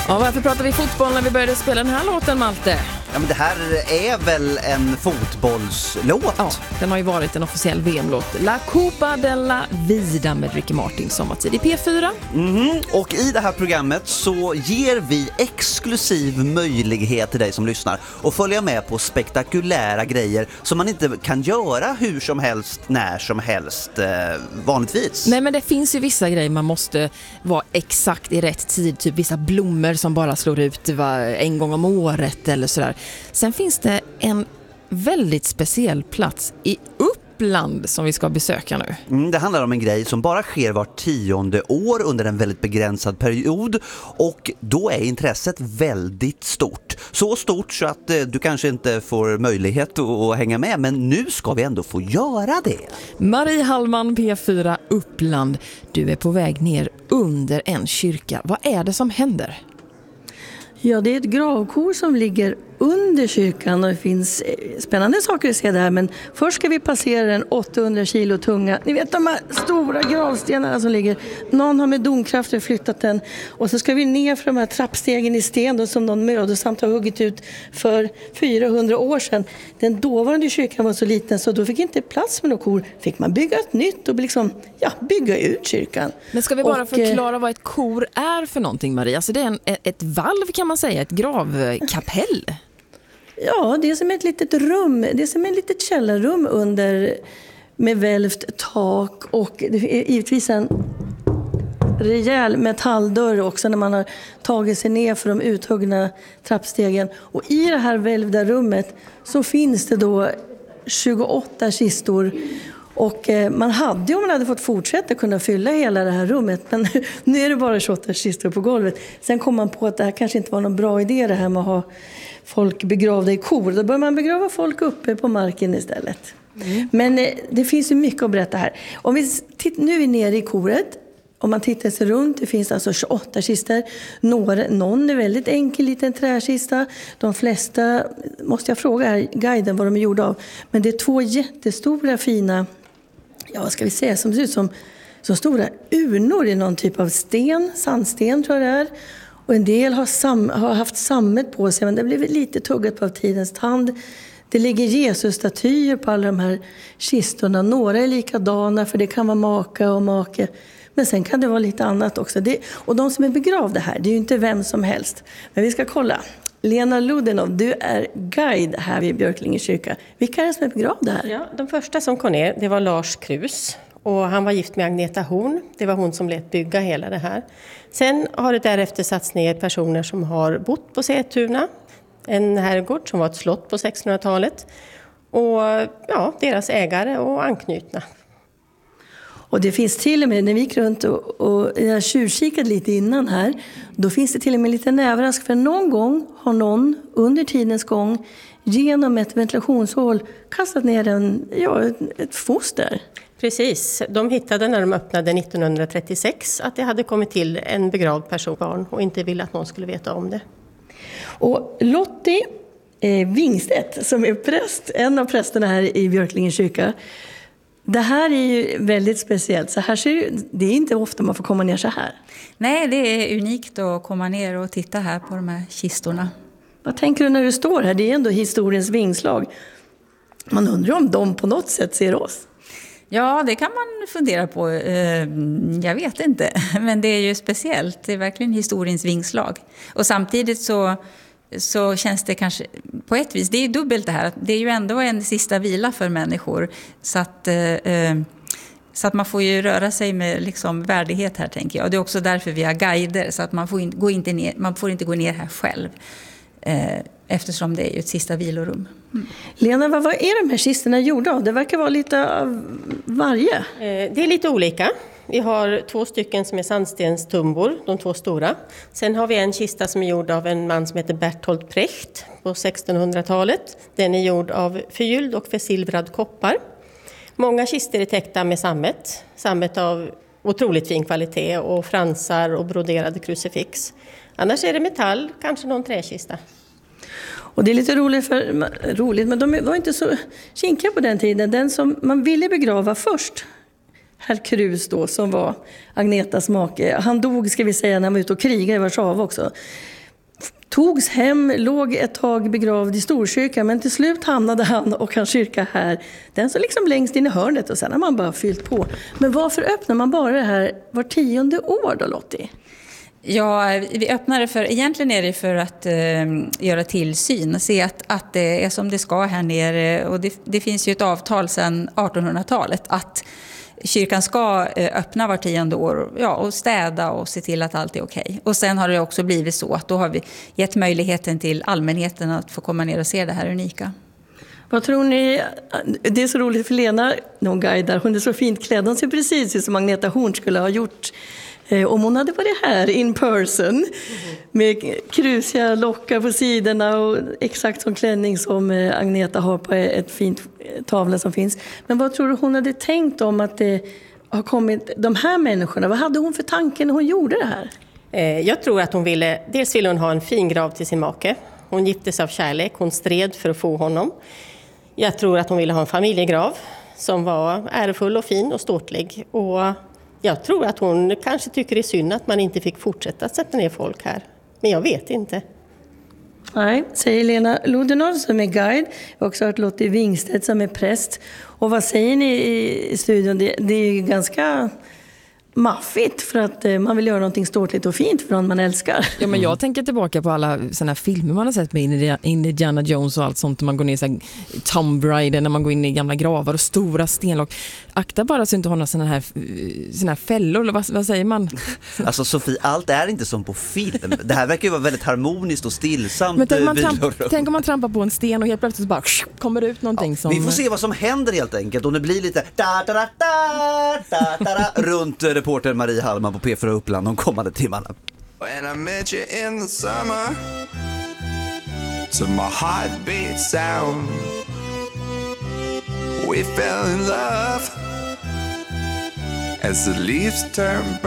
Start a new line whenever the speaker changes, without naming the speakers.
Ja, varför pratar vi fotboll när vi började spela den här låten, Malte?
Ja, men det här är väl en fotbollslåt?
Ja, den har ju varit en officiell VM-låt. La Copa della Vida med Ricky Martin sommartid i P4.
Och i det här programmet så ger vi exklusiv möjlighet till dig som lyssnar att följa med på spektakulära grejer som man inte kan göra hur som helst, när som helst vanligtvis.
Nej, men det finns ju vissa grejer man måste vara exakt i rätt tid. Typ vissa blommor som bara slår ut en gång om året eller sådär. Sen finns det en väldigt speciell plats i Uppland som vi ska besöka nu.
Det handlar om en grej som bara sker var 10:e år under en väldigt begränsad period, och då är intresset väldigt stort. Så stort så att du kanske inte får möjlighet att hänga med, men nu ska vi ändå få göra det.
Marie Hallman, P4 Uppland. Du är på väg ner under en kyrka. Vad är det som händer?
Ja, det är ett gravkor som ligger under kyrkan och det finns spännande saker att se där. Men först ska vi passera den 800 kilo tunga. Ni vet de här stora gravstenarna som ligger. Någon har med domkrafter flyttat den. Och så ska vi ner för de här trappstegen i sten då, som någon mödosamt har huggit ut för 400 år sedan. Den dåvarande kyrkan var så liten så då fick inte plats med några kor. Fick man bygga ett nytt och bygga ut kyrkan.
Men ska vi bara förklara vad ett kor är för någonting, Maria? Alltså det är ett valv kan man säga, ett gravkapell.
Ja, det är som ett litet rum. Det är som ett litet källarrum under med välvt tak, och det är givetvis en rejäl metalldörr också när man har tagit sig ner för de uthuggna trappstegen. Och i det här välvda rummet så finns det då 28 kistor. Och man hade, om man hade fått fortsätta, kunna fylla hela det här rummet. Men nu är det bara 28 kistor på golvet. Sen kom man på att det här kanske inte var någon bra idé, det här med att ha folk begravda i kor. Då bör man begrava folk uppe på marken istället. Men det finns ju mycket att berätta här. Om vi nu är vi nere i koret. Om man tittar sig runt, det finns alltså 28 kistor. Någon är väldigt enkel liten träkista. De flesta, måste jag fråga här, guiden vad de är gjorda av. Men det är 2 jättestora fina, vad ska vi säga, som ser ut som stora urnor i någon typ av sten, sandsten tror jag det är. Och en del har haft sammet på sig, men det blev lite tuggat på av tidens tand. Det ligger Jesus-statyer på alla de här kistorna. Några är likadana, för det kan vara maka och make. Men sen kan det vara lite annat också. Och de som är begravda här, det är ju inte vem som helst. Men vi ska kolla. Lena Ludenov, du är guide här vid Björklinge kyrka. Vilka är det som är begravda här?
Ja, de första som kom ner, det var Lars Krus. Och han var gift med Agneta Horn. Det var hon som lät bygga hela det här. Sen har det därefter satts ner personer som har bott på Sätuna. En herrgård som var ett slott på 1600-talet. Och deras ägare och anknutna.
Och det finns till och med, när vi gick runt och jag tjuvkikade lite innan här, då finns det till och med lite överraskning, för någon gång har någon under tidens gång genom ett ventilationshål kastat ner ett foster.
Precis, de hittade när de öppnade 1936 att det hade kommit till en begravd personbarn och inte ville att någon skulle veta om det.
Och Lottie Wingstedt, som är präst, en av prästerna här i Björklinge kyrka, det här är ju väldigt speciellt. Så här det är inte ofta man får komma ner så här.
Nej, det är unikt att komma ner och titta här på de här kistorna.
Vad tänker du när du står här? Det är ändå historiens vingslag. Man undrar om de på något sätt ser oss.
Ja, det kan man fundera på. Jag vet inte, men det är ju speciellt. Det är verkligen historiens vingslag. Och samtidigt så känns det kanske på ett vis, det är ju dubbelt det här. Det är ju ändå en sista vila för människor. Så att man får ju röra sig med liksom värdighet här, tänker jag. Och det är också därför vi har guider, så att man får inte gå ner här själv. Eftersom det är ju ett sista vilorum.
Lena, vad är de här kistorna gjorda av? Det verkar vara lite av varje.
Det är lite olika. Vi har 2 stycken som är sandstenstumbor, de 2 stora. Sen har vi en kista som är gjord av en man som heter Bertolt Brecht på 1600-talet. Den är gjord av förgylld och försilvrad koppar. Många kistor är täckta med sammet. Sammet av otroligt fin kvalitet och fransar och broderade krucifix. Annars är det metall, kanske någon träkista.
Och det är lite roligt, men de var inte så kinkiga på den tiden. Den som man ville begrava först herr Krus då, som var Agnetas make. Han dog, ska vi säga, när han var ute och krigade i Warszawa också. Togs hem, låg ett tag begravd i Storkyrkan, men till slut hamnade han och hans kyrka här. Den så liksom längst in i hörnet och sen har man bara fyllt på. Men varför öppnar man bara det här var 10:e år då, Lottie?
Ja, vi öppnar det egentligen är det för att göra tillsyn och se att det är som det ska här nere. Och det finns ju ett avtal sedan 1800-talet att kyrkan ska öppna var 10:e år, ja, och städa och se till att allt är okej. Och sen har det också blivit så att då har vi gett möjligheten till allmänheten att få komma ner och se det här unika.
Vad tror ni? Det är så roligt för Lena, någon guidar. Hon är så fint klädd. Hon ser precis ut som Agneta Horn skulle ha gjort om hon hade varit här in person. Med krusiga lockar på sidorna och exakt som klänning som Agneta har på ett fint tavla som finns. Men vad tror du hon hade tänkt om att det har kommit de här människorna? Vad hade hon för tanke när hon gjorde det här?
Jag tror att hon ville ha en fin grav till sin make. Hon gifte sig av kärlek, hon stred för att få honom. Jag tror att hon ville ha en familjegrav som var ärefull och fin och ståtlig. Och jag tror att hon kanske tycker det är synd att man inte fick fortsätta att sätta ner folk här. Men jag vet inte.
Nej, säger Lena Lodenov som är guide. Jag har också hört Lottie Wingstedt som är präst. Och vad säger ni i studion? Det är ju ganska maffigt för att man vill göra någonting ståtligt och fint för någon man älskar.
Ja, men jag tänker tillbaka på alla såna här filmer man har sett med Indiana Jones och allt sånt. När man går ner så här, Tomb Raider, när man går in i gamla gravar och stora stenlock. Akta bara så inte har några såna här fällor, eller vad säger man?
Alltså Sofie, allt är inte som på film. Det här verkar ju vara väldigt harmoniskt och stillsamt.
Men tänk om man trampar på en sten och helt plötsligt så bara kommer det ut någonting som...
Vi får se vad som händer helt enkelt. Om det blir lite runt reporter Marie Hallman på P4 Uppland de kommande timmarna.
When I met you in the summer, to my heartbeat sound, we fell in love as the leaves turn